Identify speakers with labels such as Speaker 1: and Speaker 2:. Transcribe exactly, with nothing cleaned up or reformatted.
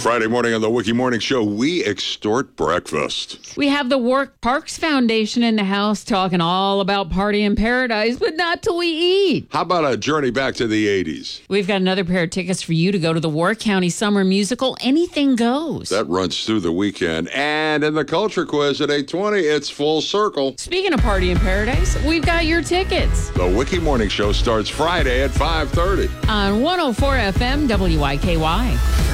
Speaker 1: Friday morning on the Wiki Morning Show, we extort breakfast.
Speaker 2: We have the Work Parks Foundation in the house talking all about Party in Paradise, but not till we eat.
Speaker 1: How about a journey back to the eighties?
Speaker 2: We've got another pair of tickets for you to go to the Warwick County Summer Musical, Anything Goes.
Speaker 1: That runs through the weekend. And in the Culture Quiz at eight twenty, it's full circle.
Speaker 2: Speaking of Party in Paradise, we've got your tickets.
Speaker 1: The Wiki Morning Show starts Friday at five thirty.
Speaker 2: On one oh four F M W I K Y.